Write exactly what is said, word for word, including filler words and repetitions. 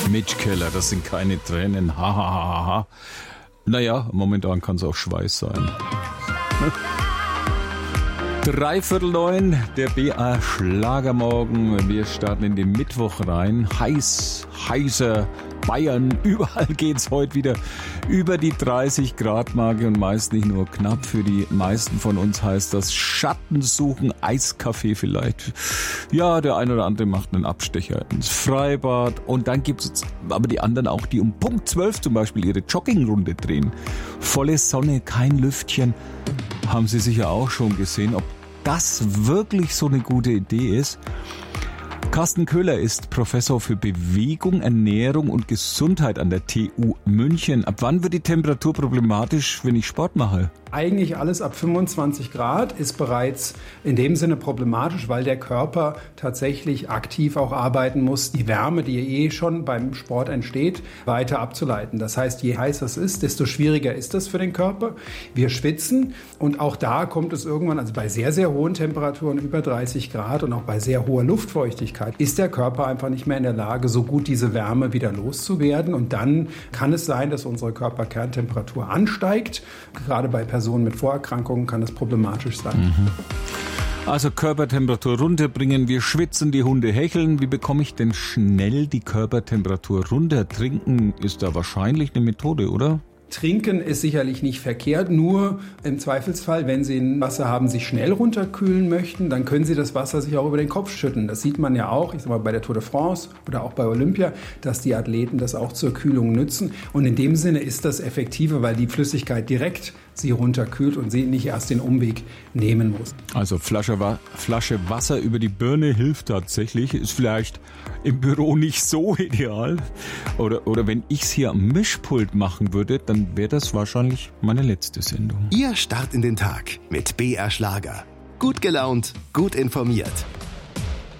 Mitch Keller, das sind keine Tränen. Ha, ha, ha, ha. Naja, momentan kann es auch Schweiß sein. Dreiviertel neun, der B A Schlagermorgen. Wir starten in den Mittwoch rein. Heiß, heißer Bayern. Überall geht's heute wieder über die dreißig Grad Marke und meist nicht nur knapp. Für die meisten von uns heißt das Schatten suchen, Eiskaffee vielleicht. Ja, der ein oder andere macht einen Abstecher ins Freibad. Und dann gibt's aber die anderen auch, die um Punkt zwölf zum Beispiel ihre Joggingrunde drehen. Volle Sonne, kein Lüftchen. Haben Sie sicher auch schon gesehen, ob das wirklich so eine gute Idee ist. Carsten Köhler ist Professor für Bewegung, Ernährung und Gesundheit an der T U München. Ab wann wird die Temperatur problematisch, wenn ich Sport mache? Eigentlich alles ab fünfundzwanzig Grad ist bereits in dem Sinne problematisch, weil der Körper tatsächlich aktiv auch arbeiten muss, die Wärme, die eh schon beim Sport entsteht, weiter abzuleiten. Das heißt, je heißer es ist, desto schwieriger ist das für den Körper. Wir schwitzen und auch da kommt es irgendwann, also bei sehr, sehr hohen Temperaturen, über dreißig Grad und auch bei sehr hoher Luftfeuchtigkeit, ist der Körper einfach nicht mehr in der Lage, so gut diese Wärme wieder loszuwerden. Und dann kann es sein, dass unsere Körperkerntemperatur ansteigt. Gerade bei Personen mit Vorerkrankungen kann das problematisch sein. Mhm. Also Körpertemperatur runterbringen, wir schwitzen, die Hunde hecheln. Wie bekomme ich denn schnell die Körpertemperatur runter? Trinken ist da wahrscheinlich eine Methode, oder? Trinken ist sicherlich nicht verkehrt, nur im Zweifelsfall, wenn Sie ein Wasser haben, sich schnell runterkühlen möchten, dann können Sie das Wasser sich auch über den Kopf schütten. Das sieht man ja auch, ich sag mal bei der Tour de France oder auch bei Olympia, dass die Athleten das auch zur Kühlung nützen. Und in dem Sinne ist das effektiver, weil die Flüssigkeit direkt sie runterkühlt und sie nicht erst den Umweg nehmen muss. Also Flasche, Flasche Wasser über die Birne hilft tatsächlich, ist vielleicht im Büro nicht so ideal. Oder, oder wenn ich es hier am Mischpult machen würde, dann wäre das wahrscheinlich meine letzte Sendung. Ihr Start in den Tag mit B R Schlager. Gut gelaunt, gut informiert.